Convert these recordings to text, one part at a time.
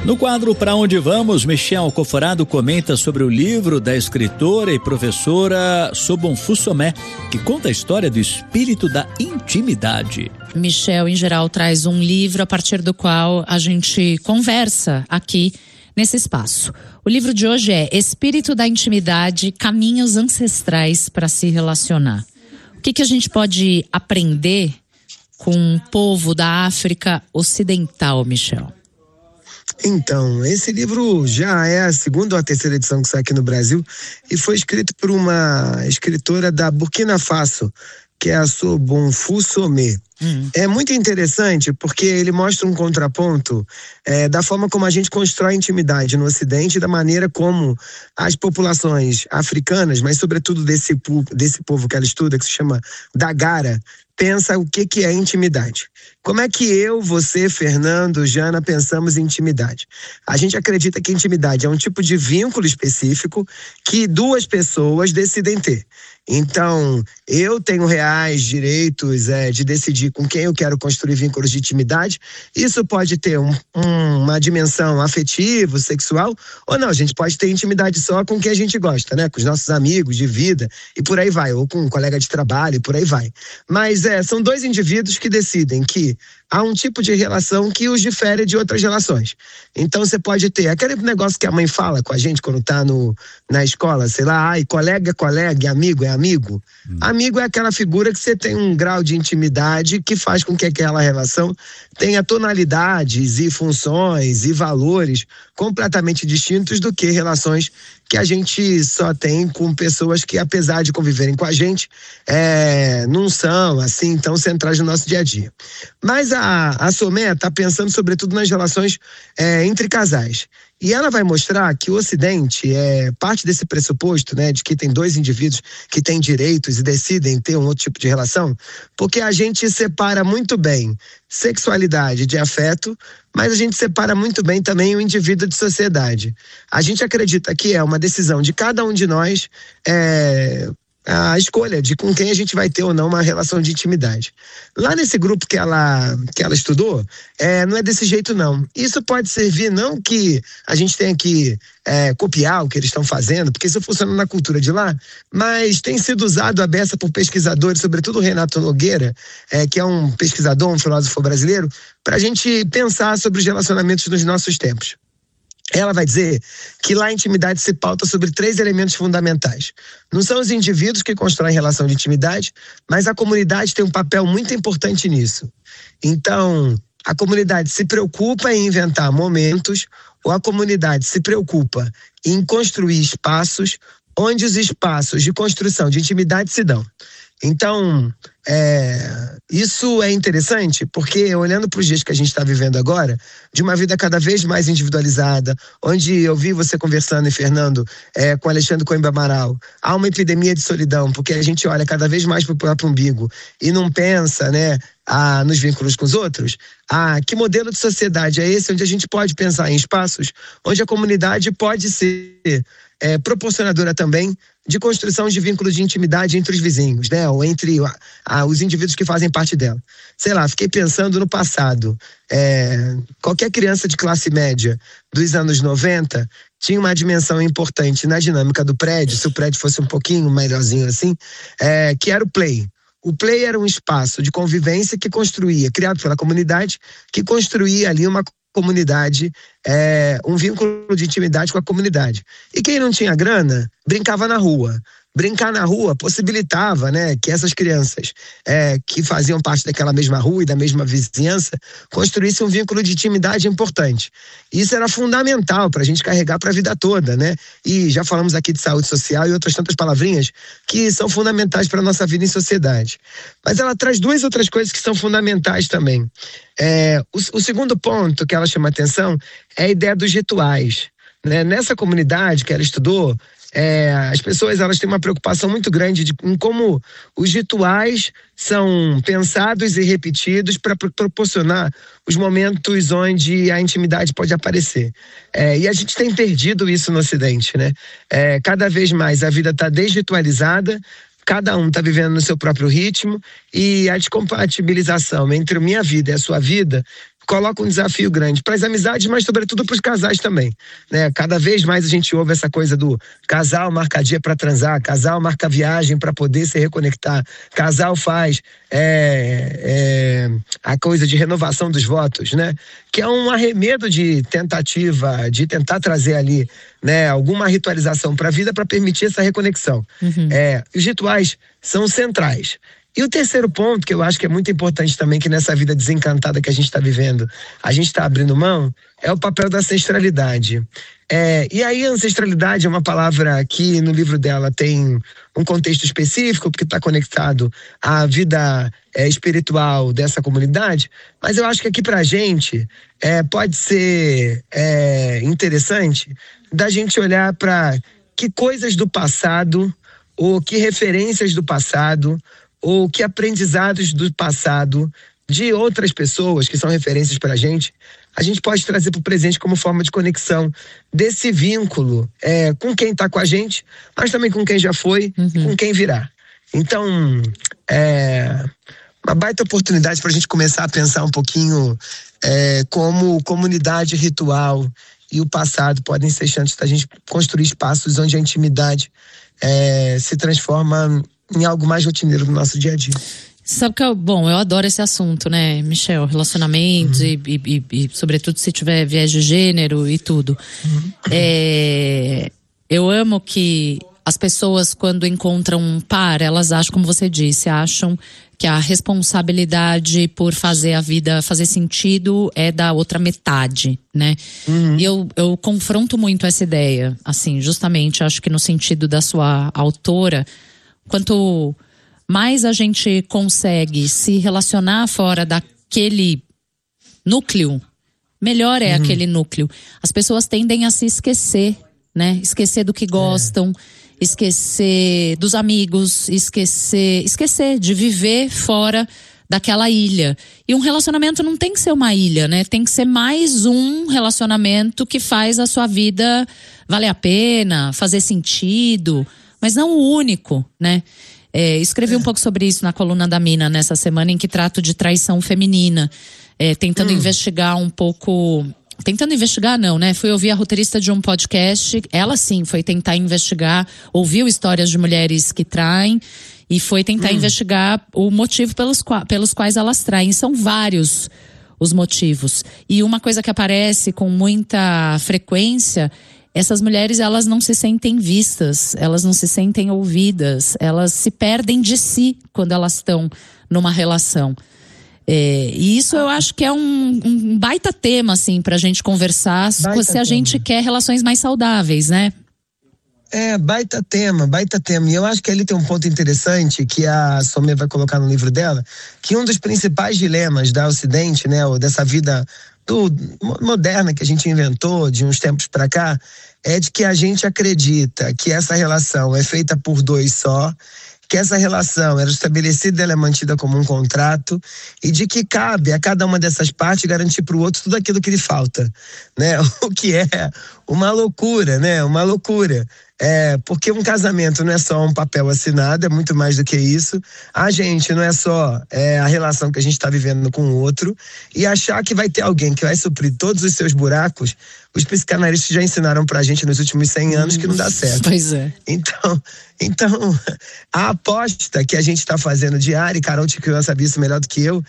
No quadro Pra Onde Vamos, Michel Coforado comenta sobre o livro da escritora e professora Sobonfu Somé, que conta a história do espírito da intimidade. Michel, em geral, traz um livro a partir do qual a gente conversa aqui nesse espaço. O livro de hoje é Espírito da Intimidade, Caminhos Ancestrais para se Relacionar. O que a gente pode aprender com o povo da África Ocidental, Michel? Então, esse livro já é a segunda ou a terceira edição que sai aqui no Brasil e foi escrito por uma escritora da Burkina Faso, que é a Sobonfu Somé. É muito interessante porque ele mostra um contraponto da forma como a gente constrói intimidade no Ocidente e da maneira como as populações africanas, mas sobretudo desse povo que ela estuda, que se chama Dagara, pensa o que é intimidade. Como é que eu, você, Fernando, Jana, pensamos em intimidade? A gente acredita que intimidade é um tipo de vínculo específico que duas pessoas decidem ter. Então, eu tenho reais direitos de decidir com quem eu quero construir vínculos de intimidade. Isso pode ter uma dimensão afetiva, sexual, ou não, a gente pode ter intimidade só com quem a gente gosta, né? Com os nossos amigos de vida e por aí vai, ou com um colega de trabalho e por aí vai. Mas são dois indivíduos que decidem que há um tipo de relação que os difere de outras relações. Então você pode ter aquele negócio que a mãe fala com a gente quando tá na escola, sei lá, colega é colega, amigo é amigo. Amigo é aquela figura que você tem um grau de intimidade que faz com que aquela relação tenha tonalidades e funções e valores completamente distintos do que relações que a gente só tem com pessoas que, apesar de conviverem com a gente, não são, assim, tão centrais no nosso dia a dia. Mas a Somé está pensando, sobretudo, nas relações entre casais. E ela vai mostrar que o Ocidente parte desse pressuposto, né, de que tem dois indivíduos que têm direitos e decidem ter um outro tipo de relação, porque a gente separa muito bem sexualidade de afeto, mas a gente separa muito bem também o indivíduo de sociedade. A gente acredita que é uma decisão de cada um de nós a escolha de com quem a gente vai ter ou não uma relação de intimidade. Lá nesse grupo que ela estudou, não é desse jeito não. Isso pode servir não que a gente tenha que copiar o que eles estão fazendo, porque isso funciona na cultura de lá, mas tem sido usado a beça por pesquisadores, sobretudo o Renato Nogueira, que é um pesquisador, um filósofo brasileiro, para a gente pensar sobre os relacionamentos nos nossos tempos. Ela vai dizer que lá a intimidade se pauta sobre 3 elementos fundamentais. Não são os indivíduos que constroem relação de intimidade, mas a comunidade tem um papel muito importante nisso. Então, a comunidade se preocupa em inventar momentos, ou a comunidade se preocupa em construir espaços onde os espaços de construção de intimidade se dão. Então, isso é interessante porque, olhando para os dias que a gente está vivendo agora, de uma vida cada vez mais individualizada, onde eu vi você conversando, e Fernando, com Alexandre Coimbra Amaral, há uma epidemia de solidão, porque a gente olha cada vez mais para o próprio umbigo e não pensa, nos vínculos com os outros. Que modelo de sociedade é esse onde a gente pode pensar em espaços onde a comunidade pode ser proporcionadora também de construção de vínculos de intimidade entre os vizinhos, né? Ou entre os indivíduos que fazem parte dela. Sei lá, fiquei pensando no passado. Qualquer criança de classe média dos anos 90 tinha uma dimensão importante na dinâmica do prédio, se o prédio fosse um pouquinho melhorzinho assim, que era o play. O play era um espaço de convivência que construía, criado pela comunidade, que construía ali uma comunidade, um vínculo de intimidade com a comunidade. E quem não tinha grana, brincava na rua. Brincar na rua possibilitava, que essas crianças que faziam parte daquela mesma rua e da mesma vizinhança construíssem um vínculo de intimidade importante. Isso era fundamental para a gente carregar para a vida toda, E já falamos aqui de saúde social e outras tantas palavrinhas que são fundamentais para a nossa vida em sociedade. Mas ela traz 2 outras coisas que são fundamentais também. O segundo ponto que ela chama atenção é a ideia dos rituais. Nessa comunidade que ela estudou, as pessoas elas têm uma preocupação muito grande em como os rituais são pensados e repetidos para proporcionar os momentos onde a intimidade pode aparecer. E a gente tem perdido isso no Ocidente, cada vez mais a vida está desritualizada, cada um está vivendo no seu próprio ritmo e a descompatibilização entre a minha vida e a sua vida coloca um desafio grande para as amizades, mas sobretudo para os casais também, né? Cada vez mais a gente ouve essa coisa do casal marca dia para transar, casal marca viagem para poder se reconectar, casal faz a coisa de renovação dos votos, né? Que é um arremedo de tentativa, de tentar trazer ali, né, alguma ritualização para a vida para permitir essa reconexão. Os rituais são centrais. E o terceiro ponto, que eu acho que é muito importante também, que nessa vida desencantada que a gente está vivendo, a gente está abrindo mão, é o papel da ancestralidade. E aí a ancestralidade é uma palavra que no livro dela tem um contexto específico, porque está conectado à vida espiritual dessa comunidade, mas eu acho que aqui pra gente pode ser interessante da gente olhar para que coisas do passado, ou que referências do passado, ou que aprendizados do passado de outras pessoas que são referências pra gente, a gente pode trazer para o presente como forma de conexão desse vínculo com quem está com a gente, mas também com quem já foi e com quem virá. Então, uma baita oportunidade para a gente começar a pensar um pouquinho como comunidade ritual e o passado podem ser chances da gente construir espaços onde a intimidade se transforma em algo mais rotineiro no nosso dia a dia. Sabe que eu adoro esse assunto, né, Michel? Relacionamentos e sobretudo se tiver viés de gênero e tudo. Eu amo que as pessoas, quando encontram um par, elas acham, como você disse, acham que a responsabilidade por fazer a vida fazer sentido é da outra metade, né? E eu confronto muito essa ideia, assim, justamente, acho que no sentido da sua autora, quanto mais a gente consegue se relacionar fora daquele núcleo, melhor é aquele núcleo. As pessoas tendem a se esquecer, né? Esquecer do que gostam, esquecer dos amigos, esquecer de viver fora daquela ilha. E um relacionamento não tem que ser uma ilha, né? Tem que ser mais um relacionamento que faz a sua vida valer a pena, fazer sentido, mas não o único, né? Escrevi um pouco sobre isso na coluna da Mina nessa semana, em que trato de traição feminina, tentando investigar um pouco. Tentando investigar não, né? Fui ouvir a roteirista de um podcast, ela sim foi tentar investigar, ouviu histórias de mulheres que traem e foi tentar investigar o motivo pelos quais elas traem. São vários os motivos. E uma coisa que aparece com muita frequência, essas mulheres, elas não se sentem vistas, elas não se sentem ouvidas, elas se perdem de si quando elas estão numa relação. E isso eu acho que é um baita tema, assim, pra gente conversar se a gente quer relações mais saudáveis, né? Baita tema. E eu acho que ali tem um ponto interessante que a Somé vai colocar no livro dela, que um dos principais dilemas da Ocidente, né, ou dessa vida moderna que a gente inventou de uns tempos pra cá, é de que a gente acredita que essa relação é feita por dois só, que essa relação era estabelecida, ela é mantida como um contrato, e de que cabe a cada uma dessas partes garantir para o outro tudo aquilo que lhe falta, né? O que é uma loucura, né? Uma loucura. Porque um casamento não é só um papel assinado, é muito mais do que isso. A gente não é só a relação que a gente está vivendo com o outro, e achar que vai ter alguém que vai suprir todos os seus buracos, os psicanalistas já ensinaram pra gente nos últimos 100 anos que não dá certo. Pois é. Então, a aposta que a gente está fazendo diária, e Carol Tiquian sabe isso melhor do que eu,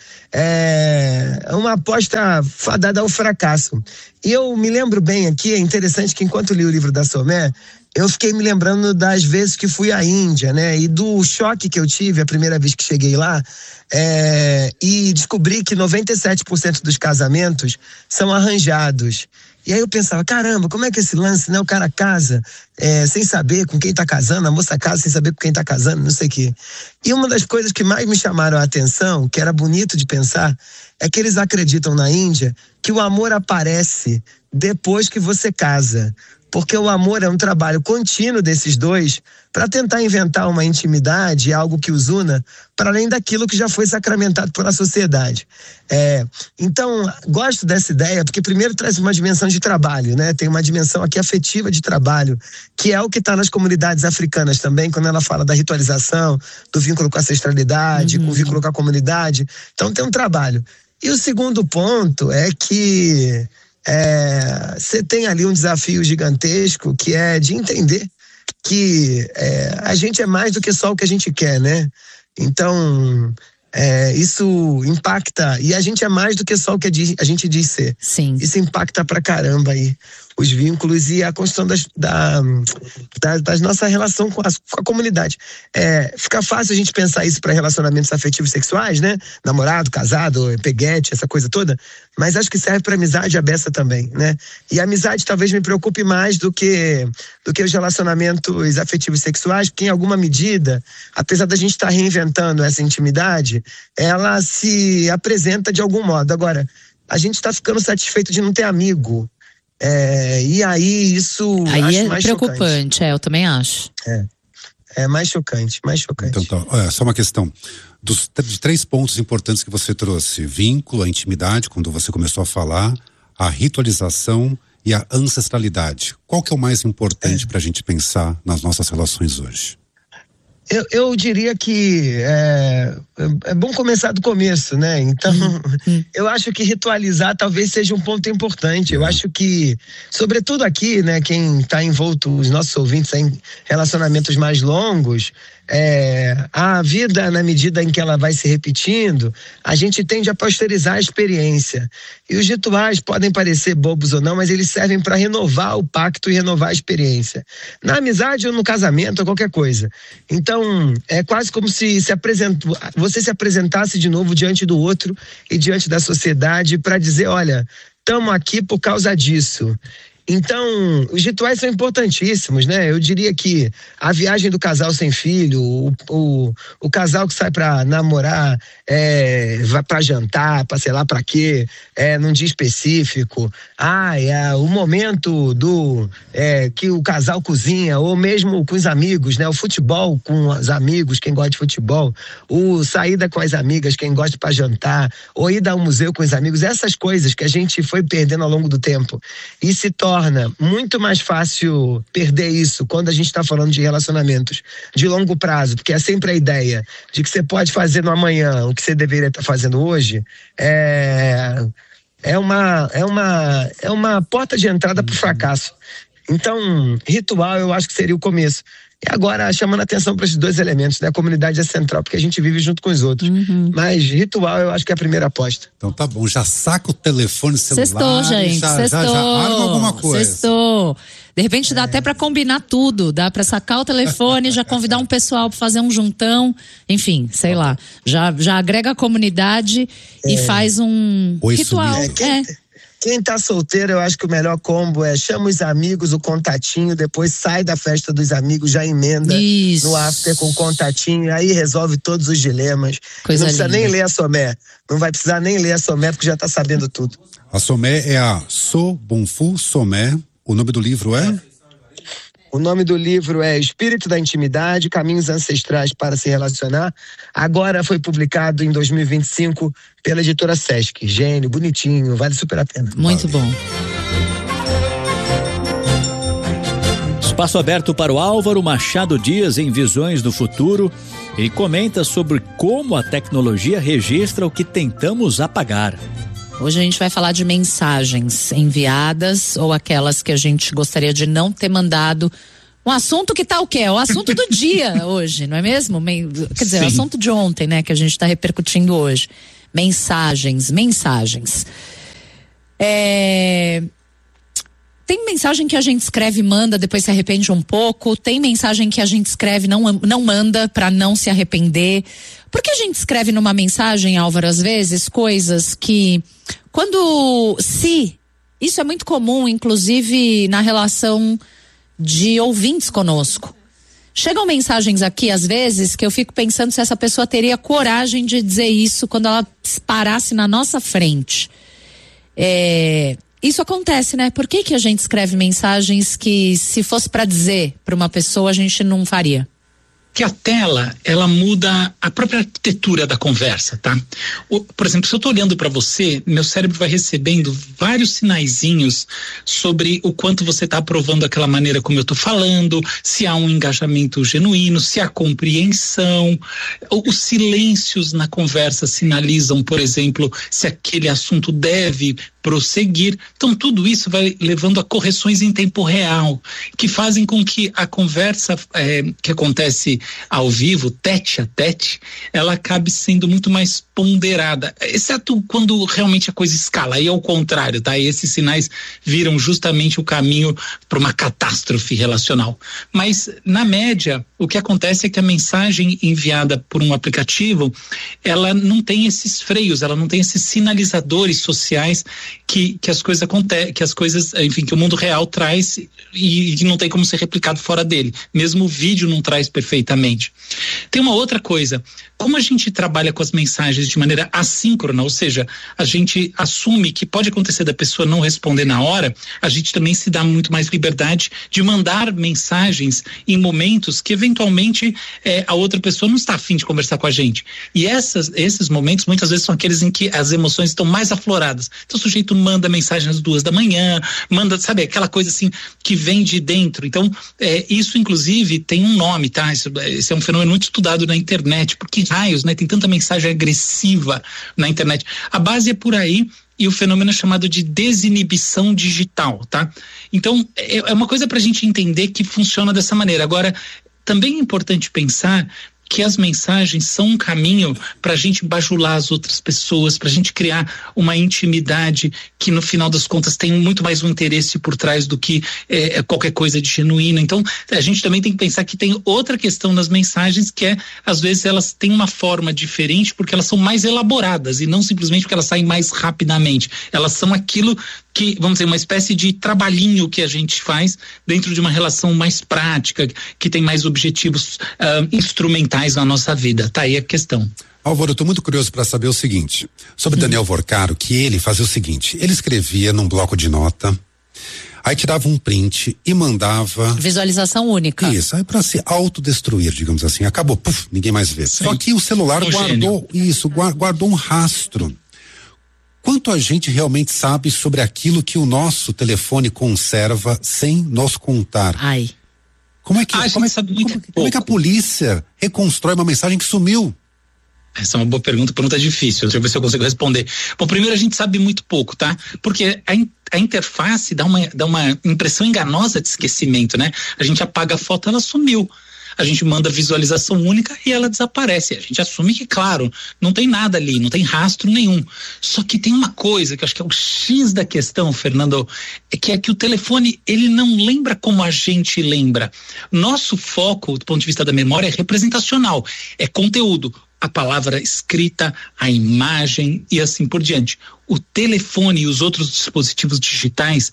é uma aposta fadada ao fracasso. E eu me lembro bem aqui, é interessante que enquanto li o livro da Somé, eu fiquei me lembrando das vezes que fui à Índia, né? E do choque que eu tive a primeira vez que cheguei lá, e descobri que 97% dos casamentos são arranjados. E aí eu pensava, caramba, como é que esse lance, né? O cara casa sem saber com quem tá casando, a moça casa sem saber com quem tá casando, não sei o quê. E uma das coisas que mais me chamaram a atenção, que era bonito de pensar, é que eles acreditam na Índia que o amor aparece depois que você casa. Porque o amor é um trabalho contínuo desses dois para tentar inventar uma intimidade, algo que os una, para além daquilo que já foi sacramentado pela sociedade. Então, gosto dessa ideia, porque primeiro traz uma dimensão de trabalho, né? Tem uma dimensão aqui afetiva de trabalho, que é o que está nas comunidades africanas também, quando ela fala da ritualização, do vínculo com a ancestralidade, com o vínculo com a comunidade. Então tem um trabalho. E o segundo ponto é que você tem ali um desafio gigantesco, que é de entender que a gente é mais do que só o que a gente quer, né? Então, isso impacta, e a gente é mais do que só o que a gente diz ser. Sim. Isso impacta pra caramba aí os vínculos e a construção da nossa relação com a comunidade. Fica fácil a gente pensar isso para relacionamentos afetivos sexuais, né? Namorado, casado, peguete, essa coisa toda, mas acho que serve para amizade a beça também, né? E a amizade talvez me preocupe mais do que os relacionamentos afetivos sexuais, porque em alguma medida, apesar da gente estar reinventando essa intimidade, ela se apresenta de algum modo. Agora, a gente está ficando satisfeito de não ter amigo. E aí isso aí acho mais preocupante, chocante. Eu também acho. É mais chocante. Então tá, olha, só uma questão. De 3 pontos importantes que você trouxe: vínculo, a intimidade, quando você começou a falar, a ritualização e a ancestralidade. Qual que é o mais importante pra gente pensar nas nossas relações hoje? Eu diria que é bom começar do começo, né? Então, eu acho que ritualizar talvez seja um ponto importante. Eu acho que, sobretudo aqui, né, quem está envolto, os nossos ouvintes em relacionamentos mais longos, a vida, na medida em que ela vai se repetindo, a gente tende a posterizar a experiência. E os rituais podem parecer bobos ou não, mas eles servem para renovar o pacto e renovar a experiência. Na amizade ou no casamento ou qualquer coisa. Então, é quase como se você se apresentasse de novo diante do outro e diante da sociedade para dizer, olha, estamos aqui por causa disso. Então, os rituais são importantíssimos, né? Eu diria que a viagem do casal sem filho, o casal que sai pra namorar, vai pra jantar, pra sei lá pra quê, num dia específico. O momento que o casal cozinha, ou mesmo com os amigos, né? O futebol com os amigos, quem gosta de futebol, o saída com as amigas, quem gosta pra jantar, ou ir ao museu com os amigos, essas coisas que a gente foi perdendo ao longo do tempo. E se torna muito mais fácil perder isso quando a gente está falando de relacionamentos de longo prazo, porque é sempre a ideia de que você pode fazer no amanhã o que você deveria estar fazendo hoje, é uma porta de entrada para o fracasso. Então, ritual eu acho que seria o começo. E agora, chamando a atenção para esses 2 elementos, né? A comunidade é central, porque a gente vive junto com os outros. Mas ritual eu acho que é a primeira aposta. Então tá bom, já saca o telefone celular. Sextou, gente, já arma alguma coisa. Sextou. De repente dá até para combinar tudo, dá para sacar o telefone, já convidar um pessoal para fazer um juntão, enfim, sei lá. Já agrega a comunidade e faz um ritual. Quem tá solteiro, eu acho que o melhor combo é chama os amigos, o contatinho, depois sai da festa dos amigos, já emenda no after com o contatinho, aí resolve todos os dilemas. Coisa não precisa linda. nem ler a Somé, não vai precisar nem ler a Somé, porque já tá sabendo tudo. A Somé é a Sobon Fu Somé. O nome do livro é? O nome do livro é Espírito da Intimidade, Caminhos Ancestrais para se Relacionar. Agora foi publicado em 2025 pela editora Sesc. Gênio, bonitinho, vale super a pena. Muito bom. Espaço aberto para o Álvaro Machado Dias em Visões do Futuro. Ele comenta sobre como a tecnologia registra o que tentamos apagar. Hoje a gente vai falar de mensagens enviadas ou aquelas que a gente gostaria de não ter mandado. Um assunto que tá o quê? É o assunto do dia hoje, não é mesmo? Quer dizer, o assunto de ontem, né? Que a gente tá repercutindo hoje. Mensagens. Tem mensagem que a gente escreve e manda, depois se arrepende um pouco. Tem mensagem que a gente escreve e não manda pra não se arrepender. Por que a gente escreve numa mensagem, Álvaro, às vezes, coisas que isso é muito comum, inclusive na relação de ouvintes conosco. Chegam mensagens aqui, às vezes, que eu fico pensando se essa pessoa teria coragem de dizer isso quando ela parasse na nossa frente. Isso acontece, né? Por que a gente escreve mensagens que, se fosse pra dizer pra uma pessoa, a gente não faria? que a tela, ela muda a própria arquitetura da conversa, tá? Por exemplo, se eu tô olhando para você, meu cérebro vai recebendo vários sinaizinhos sobre o quanto você tá aprovando aquela maneira como eu tô falando, se há um engajamento genuíno, se há compreensão. Os silêncios na conversa sinalizam, por exemplo, se aquele assunto deve prosseguir. Então tudo isso vai levando a correções em tempo real, que fazem com que a conversa que acontece ao vivo, tete a tete, ela acabe sendo muito mais ponderada, exceto quando realmente a coisa escala, aí é o contrário, tá? E esses sinais viram justamente o caminho para uma catástrofe relacional. Mas na média, o que acontece é que a mensagem enviada por um aplicativo, ela não tem esses freios, ela não tem esses sinalizadores sociais que as coisas acontecem, que as coisas, enfim, que o mundo real traz e não tem como ser replicado fora dele. Mesmo o vídeo não traz perfeitamente. Tem uma outra coisa, como a gente trabalha com as mensagens de maneira assíncrona, ou seja, a gente assume que pode acontecer da pessoa não responder na hora, a gente também se dá muito mais liberdade de mandar mensagens em momentos que eventualmente a outra pessoa não está a fim de conversar com a gente. E esses momentos muitas vezes são aqueles em que as emoções estão mais afloradas. Então o sujeito manda mensagem às 2h, manda, sabe, aquela coisa assim que vem de dentro. Então isso inclusive tem um nome, tá? Esse é um fenômeno muito estudado na internet, porque raios, né? Tem tanta mensagem agressiva na internet. A base é por aí e o fenômeno é chamado de desinibição digital, tá? Então, é uma coisa pra gente entender que funciona dessa maneira. Agora, também é importante pensar que as mensagens são um caminho para a gente bajular as outras pessoas, para a gente criar uma intimidade que no final das contas tem muito mais um interesse por trás do que qualquer coisa de genuíno. Então a gente também tem que pensar que tem outra questão nas mensagens, que às vezes elas têm uma forma diferente porque elas são mais elaboradas e não simplesmente porque elas saem mais rapidamente. Elas são aquilo que, vamos dizer, uma espécie de trabalhinho que a gente faz dentro de uma relação mais prática, que tem mais objetivos instrumentais na nossa vida. Tá aí a questão. Álvaro, eu tô muito curioso para saber o seguinte, sobre Daniel Vorcaro, que ele fazia o seguinte, ele escrevia num bloco de nota, aí tirava um print e mandava... Visualização única. Isso, aí pra se autodestruir, digamos assim, acabou, puf, ninguém mais vê. Sim. Só que o celular guardou um rastro. Quanto a gente realmente sabe sobre aquilo que o nosso telefone conserva sem nos contar? Ai. Como é que a polícia reconstrói uma mensagem que sumiu? Essa é uma boa pergunta difícil. Deixa eu ver se eu consigo responder. Bom, primeiro a gente sabe muito pouco, tá? Porque a interface dá uma impressão enganosa de esquecimento, né? A gente apaga a foto, ela sumiu. A gente manda visualização única e ela desaparece. A gente assume que, claro, não tem nada ali, não tem rastro nenhum. Só que tem uma coisa que eu acho que é o X da questão, Fernando, é que o telefone, ele não lembra como a gente lembra. Nosso foco, do ponto de vista da memória, é representacional, é conteúdo. A palavra escrita, a imagem e assim por diante. O telefone e os outros dispositivos digitais,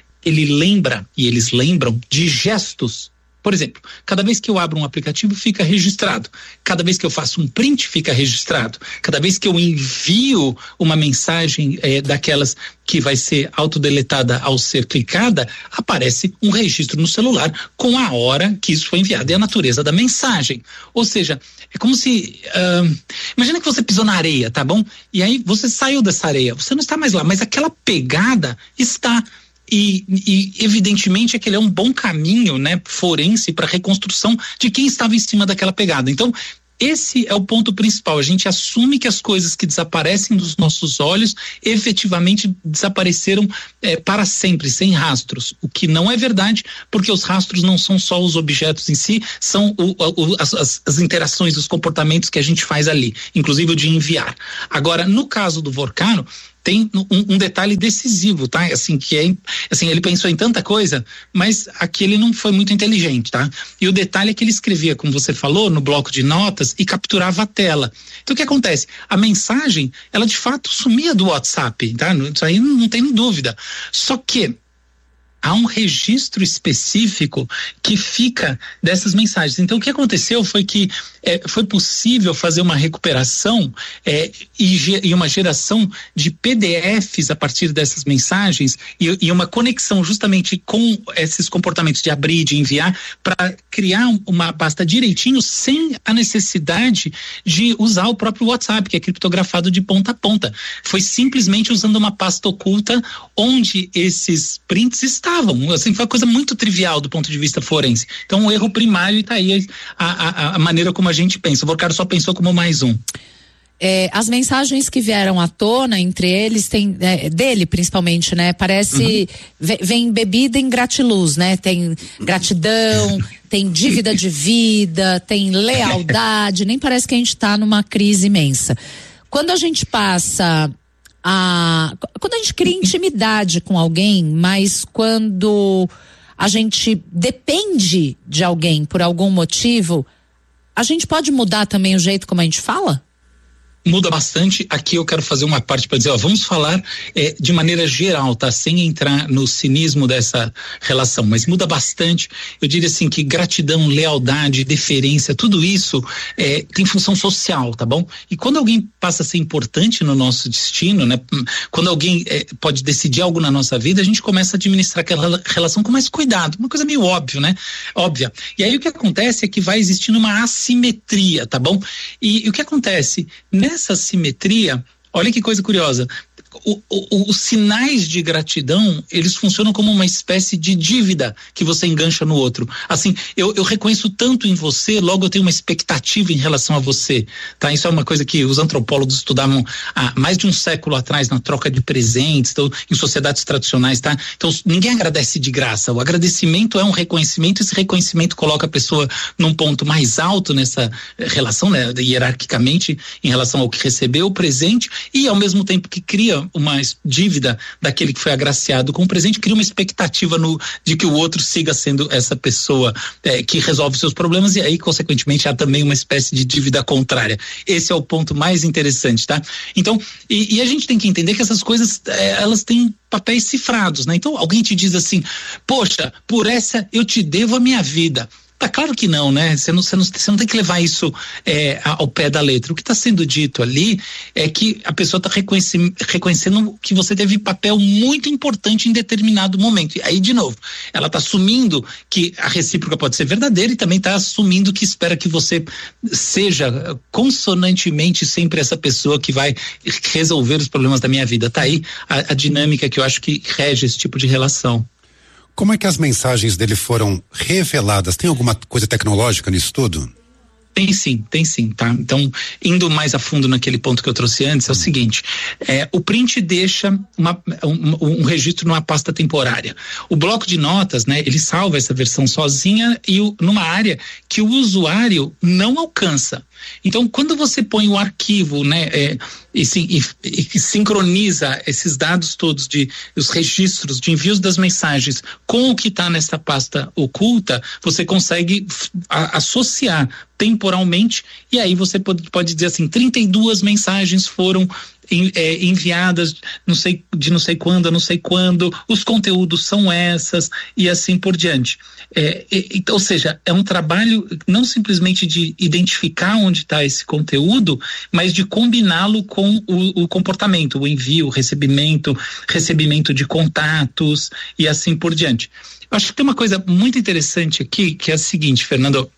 eles lembram de gestos. Por exemplo, cada vez que eu abro um aplicativo fica registrado, cada vez que eu faço um print fica registrado, cada vez que eu envio uma mensagem daquelas que vai ser autodeletada ao ser clicada, aparece um registro no celular com a hora que isso foi enviado e a natureza da mensagem. Ou seja, é como se, imagina que você pisou na areia, tá bom? E aí você saiu dessa areia, você não está mais lá, mas aquela pegada está... E evidentemente aquele é um bom caminho, né, forense para reconstrução de quem estava em cima daquela pegada. Então esse é o ponto principal, a gente assume que as coisas que desaparecem dos nossos olhos efetivamente desapareceram para sempre, sem rastros, o que não é verdade, porque os rastros não são só os objetos em si, são as interações, os comportamentos que a gente faz ali, inclusive o de enviar. Agora, no caso do Vorcaro, tem um detalhe decisivo, tá? Assim, que ele pensou em tanta coisa, mas aqui ele não foi muito inteligente, tá? E o detalhe é que ele escrevia, como você falou, no bloco de notas e capturava a tela. Então o que acontece? A mensagem, ela de fato sumia do WhatsApp, tá? Isso aí não tem dúvida. Só que há um registro específico que fica dessas mensagens. Então, o que aconteceu foi que foi possível fazer uma recuperação e uma geração de PDFs a partir dessas mensagens e uma conexão justamente com esses comportamentos de abrir, de enviar, para criar uma pasta direitinho, sem a necessidade de usar o próprio WhatsApp, que é criptografado de ponta a ponta. Foi simplesmente usando uma pasta oculta onde esses prints estavam. Assim, foi uma coisa muito trivial do ponto de vista forense. Então, o erro primário está aí a maneira como a gente pensa. O Vocaro só pensou como mais um. As mensagens que vieram à tona entre eles, dele principalmente, né? Parece, vem bebida em gratiluz, né? Tem gratidão, tem dívida de vida, tem lealdade, nem parece que a gente tá numa crise imensa. Quando a gente quando a gente cria intimidade com alguém, mas quando a gente depende de alguém por algum motivo, a gente pode mudar também o jeito como a gente fala? Muda bastante. Aqui eu quero fazer uma parte para dizer, vamos falar de maneira geral, tá? Sem entrar no cinismo dessa relação, mas muda bastante. Eu diria assim que gratidão, lealdade, deferência, tudo isso tem função social, tá bom? E quando alguém passa a ser importante no nosso destino, né? Quando alguém pode decidir algo na nossa vida, a gente começa a administrar aquela relação com mais cuidado, uma coisa meio óbvia, né? Óbvia. E aí o que acontece é que vai existindo uma assimetria, tá bom? E o que acontece? Nessa assimetria, olha que coisa curiosa, os sinais de gratidão, eles funcionam como uma espécie de dívida que você engancha no outro. Assim, eu reconheço tanto em você, logo eu tenho uma expectativa em relação a você, tá? Isso é uma coisa que os antropólogos estudavam há mais de um século atrás na troca de presentes, então, em sociedades tradicionais, tá? Então, ninguém agradece de graça. O agradecimento é um reconhecimento, esse reconhecimento coloca a pessoa num ponto mais alto nessa relação, né? Hierarquicamente, em relação ao que recebeu o presente, e ao mesmo tempo que cria uma dívida daquele que foi agraciado com o presente, cria uma expectativa de que o outro siga sendo essa pessoa que resolve seus problemas, e aí, consequentemente, há também uma espécie de dívida contrária. Esse é o ponto mais interessante, tá? Então, e a gente tem que entender que essas coisas, elas têm papéis cifrados, né? Então, alguém te diz assim, poxa, por essa eu te devo a minha vida. Tá claro que não, né? Você não tem que levar isso ao pé da letra. O que está sendo dito ali é que a pessoa está reconhecendo que você teve papel muito importante em determinado momento. E aí, de novo, ela está assumindo que a recíproca pode ser verdadeira e também está assumindo que espera que você seja consonantemente sempre essa pessoa que vai resolver os problemas da minha vida. Tá aí a dinâmica que eu acho que rege esse tipo de relação. Como é que as mensagens dele foram reveladas? Tem alguma coisa tecnológica nisso tudo? Tem sim, tá? Então, indo mais a fundo naquele ponto que eu trouxe antes, é o seguinte, o print deixa um registro numa pasta temporária. O bloco de notas, né, ele salva essa versão sozinha e numa área que o usuário não alcança. Então, quando você põe o arquivo, né, e sincroniza esses dados todos os registros de envios das mensagens com o que está nessa pasta oculta, você consegue associar temporalmente, e aí você pode dizer assim, 32 mensagens foram enviadas não sei quando a não sei quando, os conteúdos são essas e assim por diante. Ou seja, é um trabalho não simplesmente de identificar onde está esse conteúdo, mas de combiná-lo com o comportamento, o envio, o recebimento de contatos e assim por diante. Eu acho que tem uma coisa muito interessante aqui, que é a seguinte, Fernando.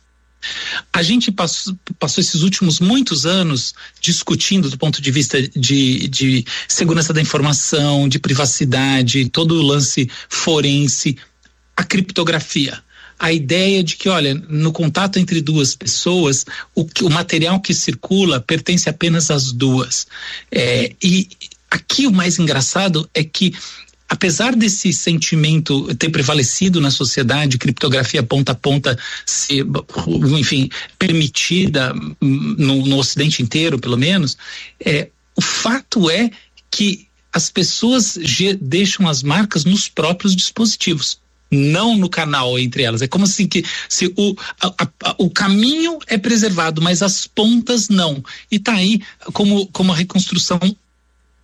A gente passou esses últimos muitos anos discutindo do ponto de vista de segurança da informação, de privacidade, todo o lance forense, a criptografia. A ideia de que, olha, no contato entre duas pessoas, o material que circula pertence apenas às duas. E aqui o mais engraçado é que, apesar desse sentimento ter prevalecido na sociedade, criptografia ponta a ponta ser, enfim, permitida no Ocidente inteiro, pelo menos, o fato é que as pessoas deixam as marcas nos próprios dispositivos, não no canal entre elas. É como assim que se o caminho é preservado, mas as pontas não. E tá aí como a reconstrução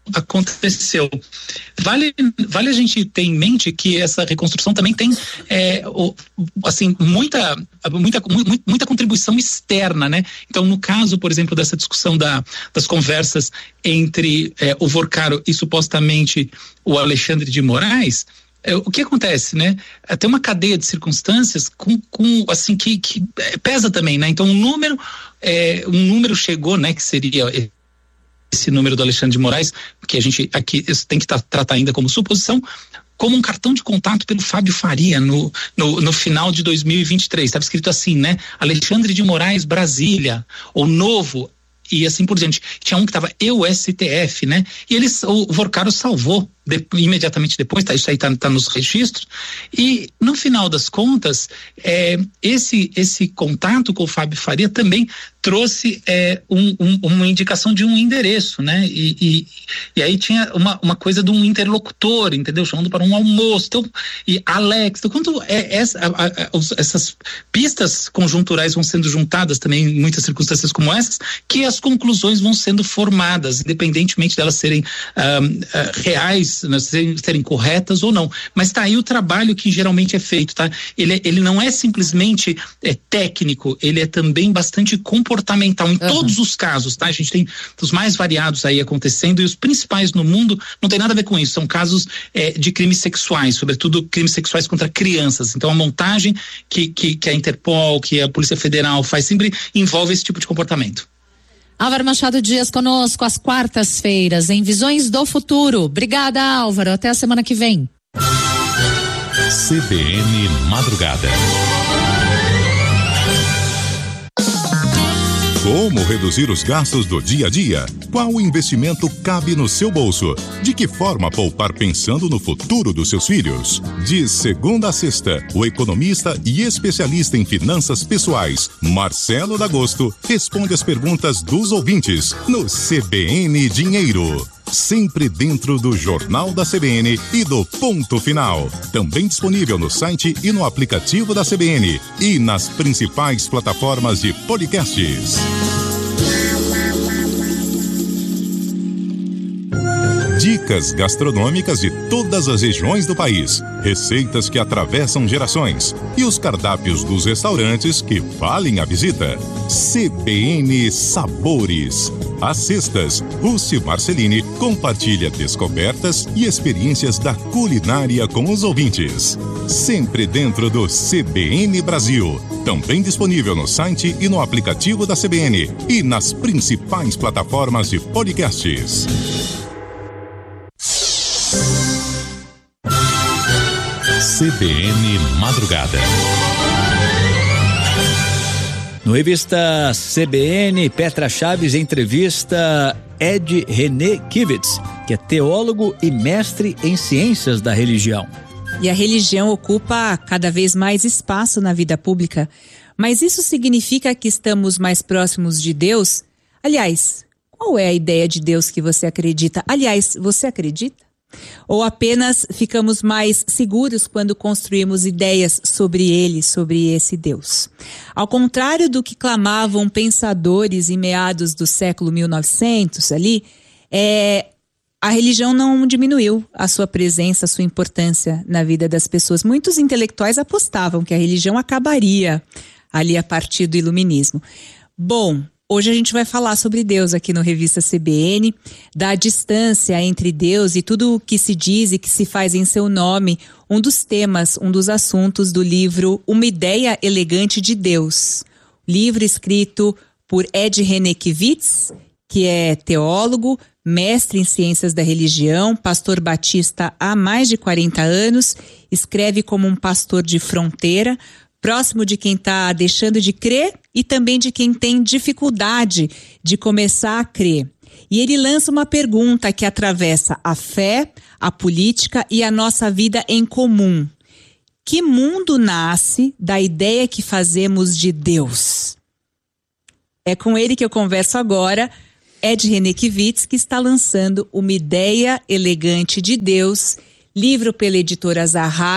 aconteceu. Vale a gente ter em mente que essa reconstrução também tem assim, muita contribuição externa, né? Então, no caso, por exemplo, dessa discussão das conversas entre o Vorcaro e supostamente o Alexandre de Moraes, o que acontece, né? Tem uma cadeia de circunstâncias assim, que pesa também, né? Então, um número chegou, né? Que seria esse número do Alexandre de Moraes, que a gente aqui tem que tratar ainda como suposição, como um cartão de contato pelo Fábio Faria no final de 2023. Estava escrito assim, né? Alexandre de Moraes, Brasília, ou Novo, e assim por diante. Tinha um que estava STF, né? E o Vorcaro salvou imediatamente depois, isso aí tá nos registros, e no final das contas, esse contato com o Fábio Faria também trouxe uma indicação de um endereço, né? E aí tinha uma coisa de um interlocutor, entendeu? Chamando para um almoço. Então, e Alex, então, quando essas pistas conjunturais vão sendo juntadas também em muitas circunstâncias como essas, que as conclusões vão sendo formadas, independentemente delas serem reais, serem corretas ou não. Mas tá aí o trabalho que geralmente é feito, tá? Ele não é simplesmente técnico, ele é também bastante comportamental em todos os casos, tá? A gente tem os mais variados aí acontecendo, e os principais no mundo não tem nada a ver com isso, são casos de crimes sexuais, sobretudo crimes sexuais contra crianças. Então a montagem que a Interpol, que a Polícia Federal faz sempre envolve esse tipo de comportamento. Álvaro Machado Dias conosco às quartas-feiras em Visões do Futuro. Obrigada, Álvaro. Até a semana que vem. CBN Madrugada. Como reduzir os gastos do dia a dia? Qual investimento cabe no seu bolso? De que forma poupar pensando no futuro dos seus filhos? De segunda a sexta, o economista e especialista em finanças pessoais, Marcelo D'Agosto, responde as perguntas dos ouvintes no CBN Dinheiro. Sempre dentro do Jornal da CBN e do Ponto Final. Também disponível no site e no aplicativo da CBN e nas principais plataformas de podcasts. Dicas gastronômicas de todas as regiões do país, receitas que atravessam gerações e os cardápios dos restaurantes que valem a visita. CBN Sabores. Às sextas, Rússio Marcelini compartilha descobertas e experiências da culinária com os ouvintes. Sempre dentro do CBN Brasil. Também disponível no site e no aplicativo da CBN e nas principais plataformas de podcasts. CBN Madrugada. No Revista CBN, Petra Chaves entrevista Ed René Kivitz, que é teólogo e mestre em ciências da religião. E a religião ocupa cada vez mais espaço na vida pública. Mas isso significa que estamos mais próximos de Deus? Aliás, qual é a ideia de Deus que você acredita? Aliás, você acredita? Ou apenas ficamos mais seguros quando construímos ideias sobre ele, sobre esse Deus? Ao contrário do que clamavam pensadores em meados do século 1900 ali, a religião não diminuiu a sua presença, a sua importância na vida das pessoas. Muitos intelectuais apostavam que a religião acabaria ali a partir do iluminismo. Bom, hoje a gente vai falar sobre Deus aqui no Revista CBN, da distância entre Deus e tudo o que se diz e que se faz em seu nome, um dos temas, um dos assuntos do livro Uma Ideia Elegante de Deus. Livro escrito por Ed René Kivitz, que é teólogo, mestre em ciências da religião, pastor batista há mais de 40 anos, escreve como um pastor de fronteira, próximo de quem está deixando de crer e também de quem tem dificuldade de começar a crer. E ele lança uma pergunta que atravessa a fé, a política e a nossa vida em comum. Que mundo nasce da ideia que fazemos de Deus? É com ele que eu converso agora, Ed René Kivitz, que está lançando Uma Ideia Elegante de Deus, livro pela editora Zahar,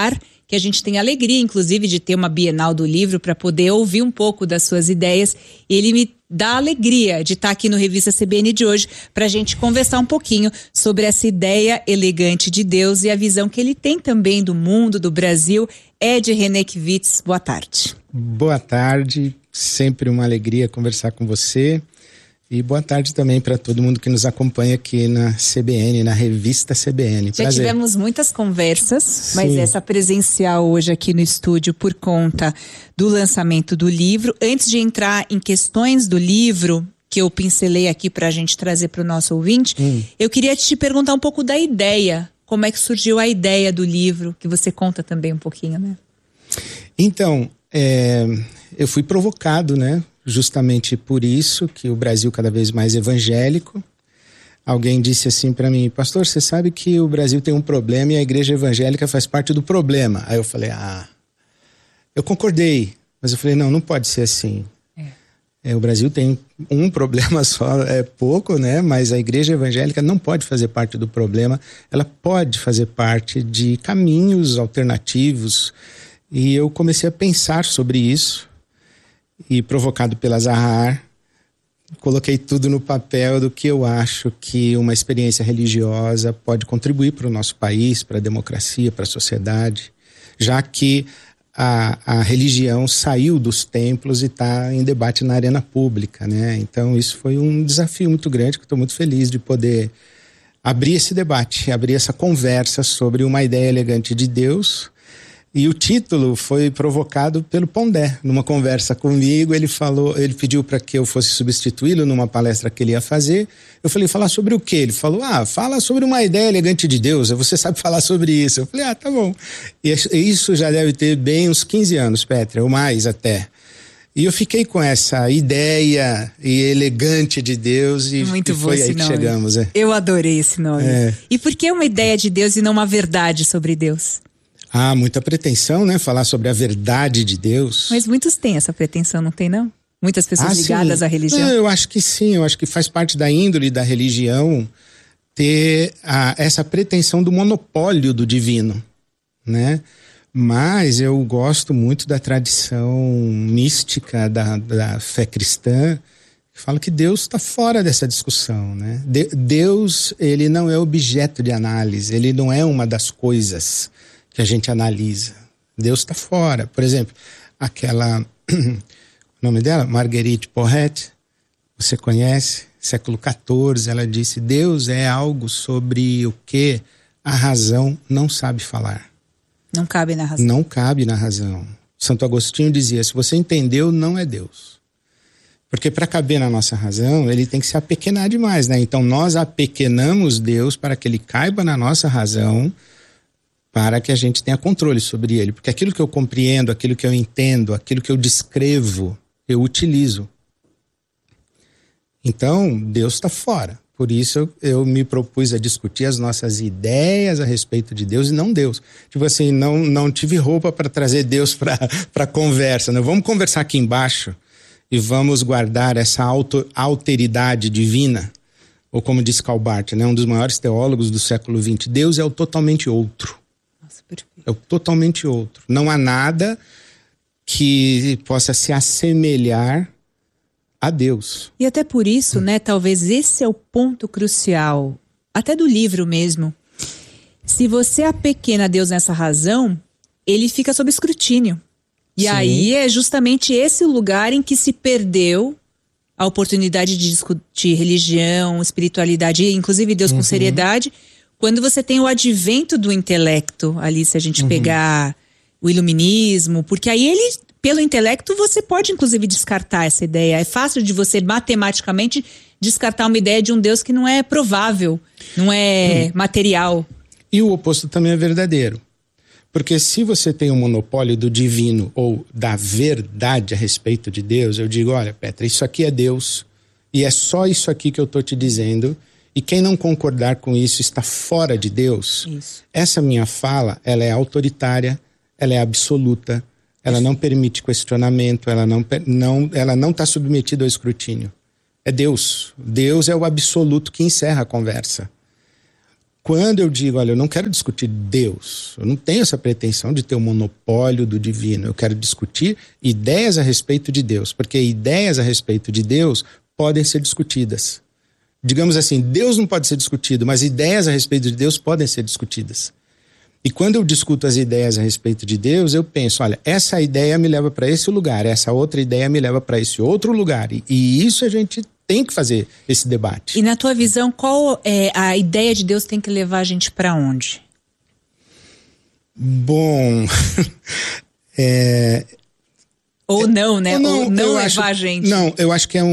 que a gente tem alegria, inclusive, de ter uma Bienal do Livro para poder ouvir um pouco das suas ideias. Ele me dá alegria de estar aqui no Revista CBN de hoje para a gente conversar um pouquinho sobre essa ideia elegante de Deus e a visão que ele tem também do mundo, do Brasil. Ed Renekiewicz, boa tarde. Boa tarde, sempre uma alegria conversar com você. E boa tarde também para todo mundo que nos acompanha aqui na CBN, na Revista CBN. Já tivemos muitas conversas, mas essa presencial hoje aqui no estúdio por conta do lançamento do livro. Antes de entrar em questões do livro, que eu pincelei aqui para a gente trazer para o nosso ouvinte, eu queria te perguntar um pouco da ideia. Como é que surgiu a ideia do livro, que você conta também um pouquinho, né? Então, eu fui provocado, né? Justamente por isso que o Brasil cada vez mais evangélico. Alguém disse assim para mim: pastor, você sabe que o Brasil tem um problema e a igreja evangélica faz parte do problema. Aí eu falei, eu concordei, mas eu falei, não pode ser assim. O Brasil tem um problema só, é pouco, né? Mas a igreja evangélica não pode fazer parte do problema, ela pode fazer parte de caminhos alternativos. E eu comecei a pensar sobre isso. E provocado pela Zahar, coloquei tudo no papel do que eu acho que uma experiência religiosa pode contribuir para o nosso país, para a democracia, para a sociedade, já que a religião saiu dos templos e está em debate na arena pública, né? Então isso foi um desafio muito grande, que eu estou muito feliz de poder abrir esse debate, abrir essa conversa sobre uma ideia elegante de Deus. E o título foi provocado pelo Pondé. Numa conversa comigo, ele pediu para que eu fosse substituí-lo numa palestra que ele ia fazer. Eu falei, falar sobre o quê? Ele falou, fala sobre uma ideia elegante de Deus, você sabe falar sobre isso. Eu falei, tá bom. E isso já deve ter bem uns 15 anos, Petra, ou mais até. E eu fiquei com essa ideia elegante de Deus e foi aí que chegamos. Eu adorei esse nome. E por que uma ideia de Deus e não uma verdade sobre Deus? Muita pretensão, né? Falar sobre a verdade de Deus. Mas muitos têm essa pretensão, não tem não? Muitas pessoas ligadas à religião. Eu acho que sim, eu acho que faz parte da índole da religião ter essa pretensão do monopólio do divino, né? Mas eu gosto muito da tradição mística da fé cristã, que fala que Deus está fora dessa discussão, né? Deus, ele não é objeto de análise, ele não é uma das coisas que a gente analisa. Deus está fora. Por exemplo, aquela, o nome dela? Marguerite Porret, você conhece? Século XIV, ela disse, Deus é algo sobre o que a razão não sabe falar. Não cabe na razão. Não cabe na razão. Santo Agostinho dizia, se você entendeu, não é Deus. Porque para caber na nossa razão, ele tem que se apequenar demais, né? Então nós apequenamos Deus para que ele caiba na nossa razão, para que a gente tenha controle sobre ele. Porque aquilo que eu compreendo, aquilo que eu entendo, aquilo que eu descrevo, eu utilizo. Então, Deus está fora. Por isso eu me propus a discutir as nossas ideias a respeito de Deus e não Deus. Tipo assim, não tive roupa para trazer Deus para conversa, né? Vamos conversar aqui embaixo e vamos guardar essa alteridade divina. Ou como diz Karl Barth, né? Um dos maiores teólogos do século XX, Deus é o totalmente outro. É o totalmente outro. Não há nada que possa se assemelhar a Deus. E até por isso, né, talvez esse é o ponto crucial, até do livro mesmo. Se você apequena Deus nessa razão, ele fica sob escrutínio. E aí é justamente esse o lugar em que se perdeu a oportunidade de discutir religião, espiritualidade, inclusive Deus com seriedade, quando você tem o advento do intelecto ali, se a gente pegar o iluminismo, porque aí ele, pelo intelecto, você pode inclusive descartar essa ideia. É fácil de você matematicamente descartar uma ideia de um Deus que não é provável, não é material. E o oposto também é verdadeiro. Porque se você tem um monopólio do divino ou da verdade a respeito de Deus, eu digo, olha, Petra, isso aqui é Deus e é só isso aqui que eu estou te dizendo. E quem não concordar com isso está fora de Deus. Isso. Essa minha fala, ela é autoritária, ela é absoluta, ela não permite questionamento, ela não está submetida ao escrutínio. É Deus. Deus é o absoluto que encerra a conversa. Quando eu digo, olha, eu não quero discutir Deus, eu não tenho essa pretensão de ter o monopólio do divino, eu quero discutir ideias a respeito de Deus, porque ideias a respeito de Deus podem ser discutidas. Digamos assim, Deus não pode ser discutido, mas ideias a respeito de Deus podem ser discutidas. E quando eu discuto as ideias a respeito de Deus, eu penso, olha, essa ideia me leva para esse lugar, essa outra ideia me leva para esse outro lugar. E isso a gente tem que fazer esse debate. E na tua visão, qual é a ideia de Deus tem que levar a gente para onde? Bom, Ou não, né? Ou não levar a gente. Não, eu acho que é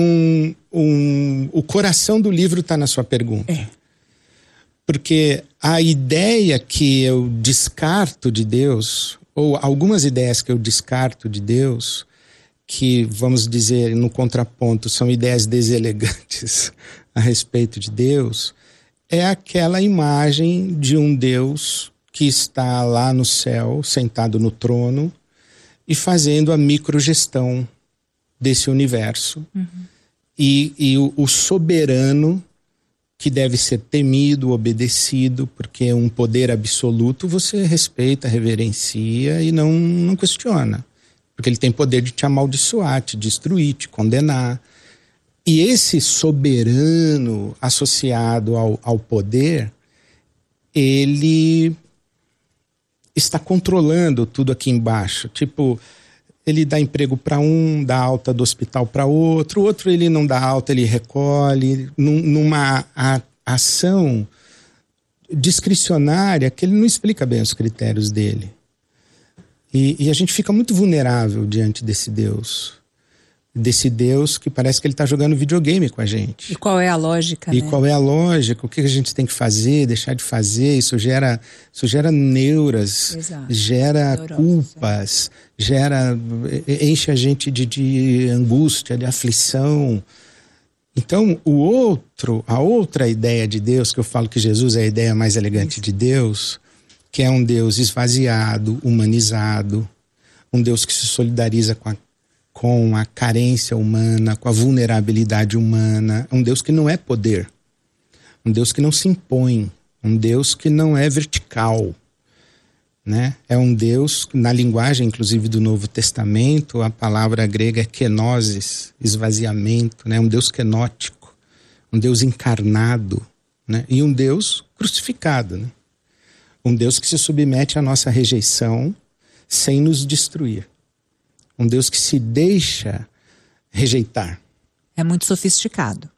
o coração do livro está na sua pergunta. Porque a ideia que eu descarto de Deus, ou algumas ideias que eu descarto de Deus, que, vamos dizer, no contraponto, são ideias deselegantes a respeito de Deus, é aquela imagem de um Deus que está lá no céu, sentado no trono, e fazendo a microgestão desse universo. E o soberano, que deve ser temido, obedecido, porque é um poder absoluto, você respeita, reverencia e não questiona. Porque ele tem poder de te amaldiçoar, te destruir, te condenar. E esse soberano associado ao poder, ele está controlando tudo aqui embaixo. Tipo, ele dá emprego para um, dá alta do hospital para outro, outro ele não dá alta, ele recolhe, numa ação discricionária que ele não explica bem os critérios dele. E a gente fica muito vulnerável diante desse Deus que parece que ele está jogando videogame com a gente. E qual é a lógica, E qual é a lógica, o que a gente tem que fazer, deixar de fazer, isso gera neuras, Exato. gera Neurose, culpas, enche a gente de angústia, de aflição. Então, a outra ideia de Deus, que eu falo que Jesus é a ideia mais elegante de Deus, que é um Deus esvaziado, humanizado, um Deus que se solidariza com a carência humana, com a vulnerabilidade humana, um Deus que não é poder, um Deus que não se impõe, um Deus que não é vertical, né? É um Deus, na linguagem inclusive do Novo Testamento, a palavra grega é kenosis, esvaziamento, né? Um Deus kenótico, um Deus encarnado, né? E um Deus crucificado, né? Um Deus que se submete à nossa rejeição sem nos destruir. Um Deus que se deixa rejeitar. É muito sofisticado.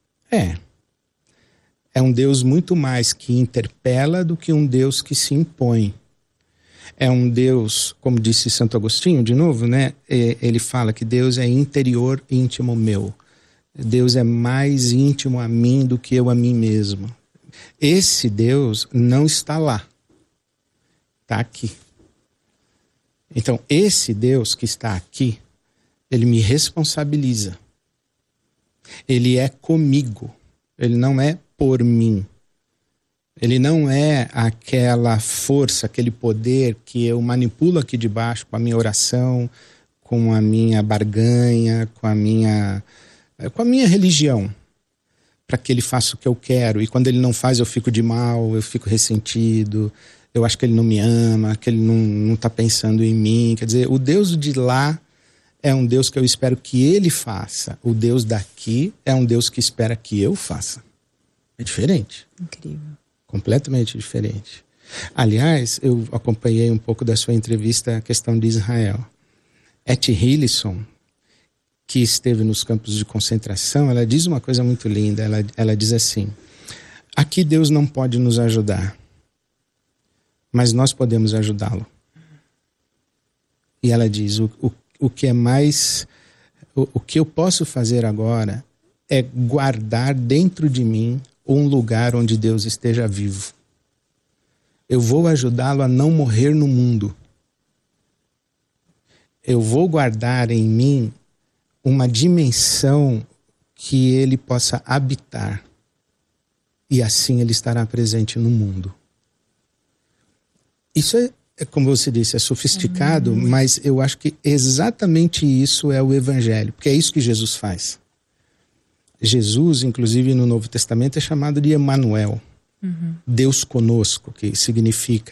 É um Deus muito mais que interpela do que um Deus que se impõe. É um Deus, como disse Santo Agostinho, de novo, né? Ele fala que Deus é interior íntimo meu. Deus é mais íntimo a mim do que eu a mim mesmo. Esse Deus não está lá. Está aqui. Então, esse Deus que está aqui, ele me responsabiliza. Ele é comigo. Ele não é por mim. Ele não é aquela força, aquele poder que eu manipulo aqui de baixo com a minha oração, com a minha barganha, com a minha religião, para que ele faça o que eu quero. E quando ele não faz, eu fico de mal, eu fico ressentido. Eu acho que ele não me ama, que ele não está pensando em mim. Quer dizer, o Deus de lá é um Deus que eu espero que ele faça. O Deus daqui é um Deus que espera que eu faça. É diferente. Incrível. Completamente diferente. Aliás, eu acompanhei um pouco da sua entrevista a questão de Israel. Etty Hillesum, que esteve nos campos de concentração, ela diz uma coisa muito linda. Ela diz assim: aqui Deus não pode nos ajudar, mas nós podemos ajudá-lo. E ela diz, o que é mais... O que eu posso fazer agora é guardar dentro de mim um lugar onde Deus esteja vivo. Eu vou ajudá-lo a não morrer no mundo. Eu vou guardar em mim uma dimensão que ele possa habitar. E assim ele estará presente no mundo. Isso é, como você disse, é sofisticado, mas eu acho que exatamente isso é o Evangelho, porque é isso que Jesus faz. Jesus, inclusive no Novo Testamento, é chamado de Emanuel, Deus conosco, que significa